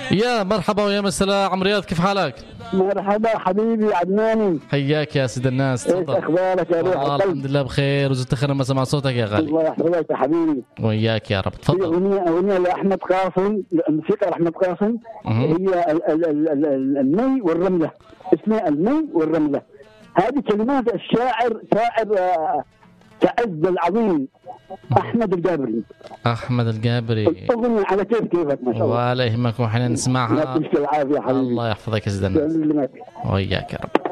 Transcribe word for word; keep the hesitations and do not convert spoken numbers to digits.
يا مرحبا ويا مساء عم رياض، كيف حالك؟ مرحبا حبيبي عدناني، حياك يا سيد الناس. ايش اخبارك يا روح القلب؟ الحمد لله بخير، وزدت خير لما سمع صوتك يا غالي. الله يحفظك يا حبيبي. وياك يا رب. في تفضل. اغنيه اغنيه لاحمد قاسم، الموسيقى لاحمد قاسم، هي ال- ال- ال- ال- المي والرمله، اسمها المي والرمله. هذه كلمات الشاعر شاعر آه، تعز العظيم احمد الجابري. احمد الجابري. الاغنيه على كيف كيفك ما شاء الله. ولا يهمك، وحنا نسمعها. يعطيك العافيه حبيبي. الله يحفظك يا سيد الناس. سلمك. وياك يا رب.